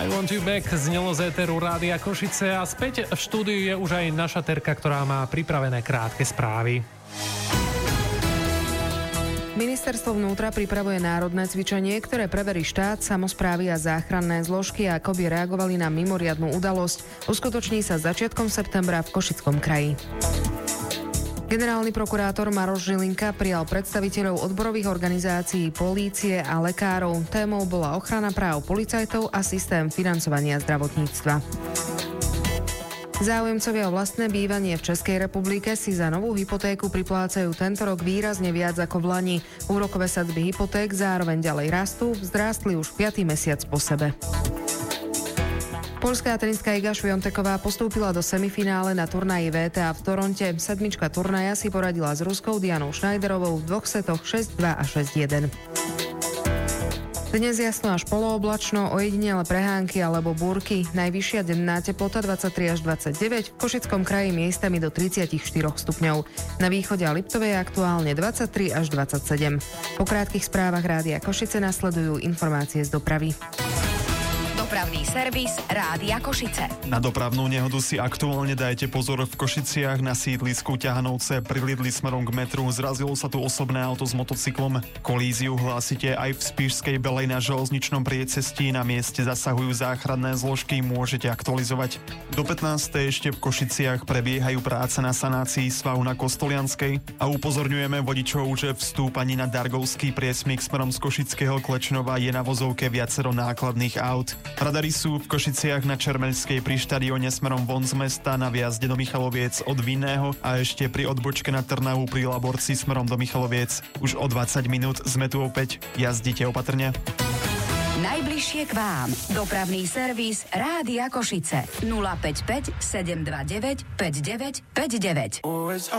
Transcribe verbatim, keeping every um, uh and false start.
I Want You Back znelo z éteru Rádia Košice a späť v štúdiu je už aj naša Terka, ktorá má pripravené krátke správy. Ministerstvo vnútra pripravuje národné cvičenie, ktoré preverí štát, samosprávy a záchranné zložky, ako by reagovali na mimoriadnu udalosť. Uskutoční sa začiatkom septembra v Košickom kraji. Generálny prokurátor Maroš Žilinka prijal predstaviteľov odborových organizácií, polície a lekárov. Témou bola ochrana práv policajtov a systém financovania zdravotníctva. Záujemcovia o vlastné bývanie v Českej republike si za novú hypotéku priplácajú tento rok výrazne viac ako v lani. Úrokové sadzby hypoték zároveň ďalej rastú, vzrástli už piaty mesiac po sebe. Poľská tenistka Iga Švionteková postúpila do semifinále na turnaji vé té á v Toronte. Sedmička turnaja si poradila s Ruskou Dianou Schneiderovou v dvoch setoch šesť dva a šesť jeden. Dnes jasno až polooblačno, ojedinele prehánky alebo búrky. Najvyššia denná teplota dvadsaťtri až dvadsaťdeväť, v Košickom kraji miestami do tridsaťštyri stupňov. Na východe a Liptovej je aktuálne dvadsaťtri až dvadsaťsedem. Po krátkych správach Rádia Košice nasledujú informácie z dopravy. Dopravný servis Rádia Košice. Na dopravnú nehodu si aktuálne dajte pozor v Košiciach na sídlisku Ťahanovce. Prilidli smerom k metru, zrazilo sa tu osobné auto s motocyklom. Kolíziu hlásite aj v Spišskej Belej na železničnom priecestí. Na mieste zasahujú záchranné zložky, môžete aktualizovať. Do pätnástej ešte v Košiciach prebiehajú práce na sanácii svahu na Kostolianskej a upozorňujeme vodičov, že v stúpaní na Dargovský priesmyk smerom z Košického Klečnova je na vozovke viacero nákladných aut. Radary sú v Košiciach na Čermeľskej pri štadióne smerom von z mesta, na viazde do Michaloviec od Vinného a ešte pri odbočke na Trnavu pri Laborci smerom do Michaloviec. Už o dvadsať minút sme tu opäť. Jazdite opatrne. Najbližšie k vám. Dopravný servis Rádia Košice. nula päť päť sedem dva deväť päť deväť päť deväť.